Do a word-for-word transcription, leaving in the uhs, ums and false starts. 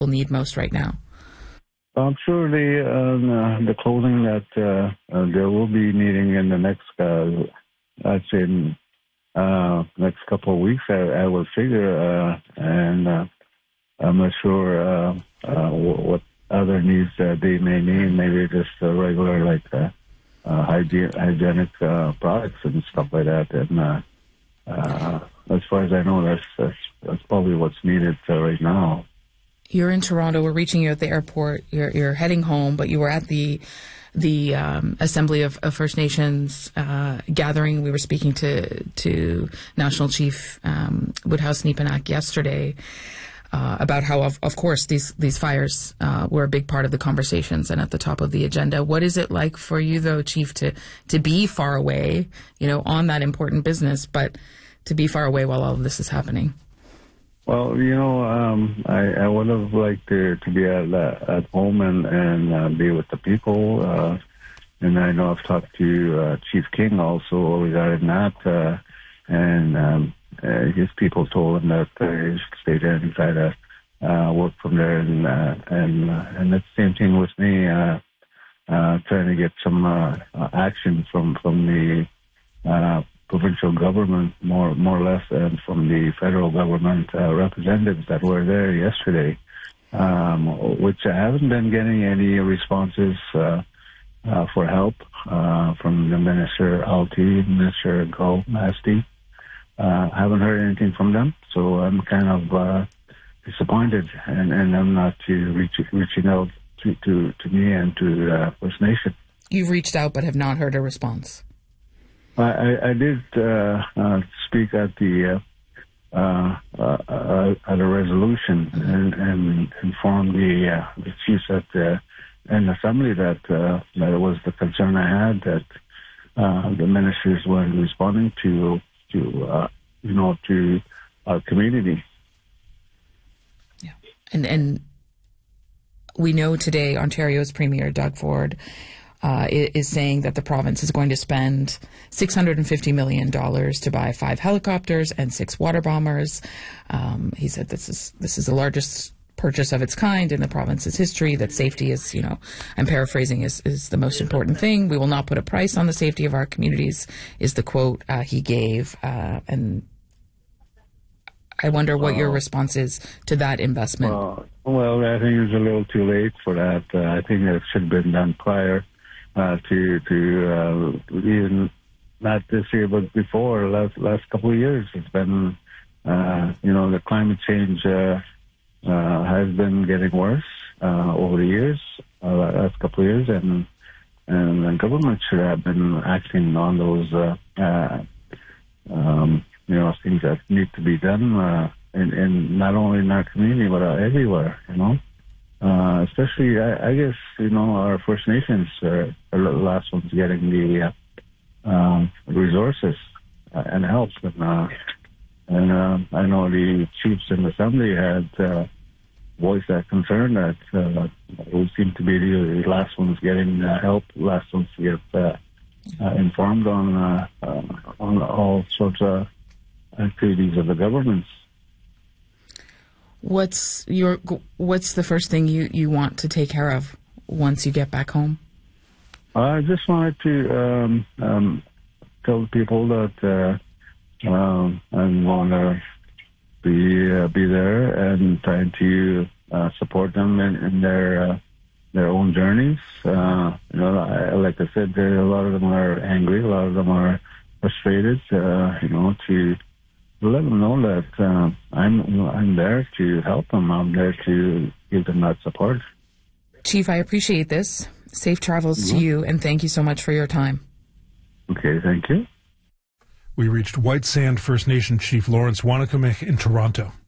will need most right now? I'm sure the uh, the clothing that uh, uh, they will be needing in the next, uh, I'd say, in, uh, next couple of weeks, I, I will figure, uh, and uh, I'm not sure uh, uh, what other needs uh, they may need. Maybe just uh, regular like uh, uh, hygiene, hygienic uh, products and stuff like that. And uh, uh, as far as I know, that's that's, that's probably what's needed uh, right now. You're in Toronto. We're reaching you at the airport. You're, you're heading home, but you were at the the um, Assembly of, of First Nations uh, gathering. We were speaking to to National Chief um, Woodhouse Neepanak yesterday uh, about how, of, of course, these these fires uh, were a big part of the conversations and at the top of the agenda. What is it like for you, though, Chief, to to be far away, you know, on that important business, but to be far away while all of this is happening? Well, you know, um, I, I would have liked to, to be at at home and, and uh, be with the people. Uh, and I know I've talked to uh, Chief King also regarding that. Uh, and um, uh, his people told him that uh, he should stay there and try to uh, work from there. And uh, and uh, and that's the same thing with me, uh, uh, trying to get some uh, action from, from the uh provincial government, more more or less, and from the federal government uh, representatives that were there yesterday, um, which I haven't been getting any responses uh, uh, for help uh, from the Minister Alti, Minister Gulmasti. Uh, I haven't heard anything from them, so I'm kind of uh, disappointed, and, and I'm not to reach, reaching out to, to, to me and to uh, First Nation. You've reached out but have not heard a response. I, I did uh, uh, speak at the uh, uh, uh, at a resolution and, and inform the uh, the chiefs at the in the assembly that uh, that was the concern I had, that uh, the ministers weren't responding to to uh, you know to our community. Yeah, and and we know today Ontario's Premier Doug Ford Uh, is saying that the province is going to spend six hundred fifty million dollars to buy five helicopters and six water bombers. Um, he said this is this is the largest purchase of its kind in the province's history, that safety is, you know, I'm paraphrasing, is, is the most important thing. We will not put a price on the safety of our communities, is the quote uh, he gave. Uh, and I wonder what your response is to that investment. Uh, well, I think it's a little too late for that. Uh, I think it should have been done prior. Uh, to to uh, even not this year, but before last last couple of years, it's been uh, you know the climate change uh, uh, has been getting worse uh, over the years, uh, last couple of years, and and the government should have been acting on those uh, uh, um, you know things that need to be done, uh, in, in not only in our community but uh, everywhere, you know. Uh, especially, I, I guess, you know, our First Nations are, are the last ones getting the uh, um, resources uh, and help. And, uh, and uh, I know the chiefs in the assembly had uh, voiced that concern that uh, we seem to be the last ones getting uh, help, last ones to get uh, uh, informed on uh, uh, on all sorts of activities of the governments. What's your what's the first thing you, you want to take care of once you get back home? I just wanted to um, um, tell people that uh, um, I'm going to be uh, be there and trying to uh, support them in, in their uh, their own journeys. Uh, you know, I, like I said, there, a lot of them are angry, a lot of them are frustrated. Uh, you know, to let them know that uh, I'm I'm there to help them. I'm there to give them that support. Chief, I appreciate this. Safe travels mm-hmm. to you, and thank you so much for your time. Okay, thank you. We reached White Sand First Nation Chief Lawrence Wanakamik in Toronto.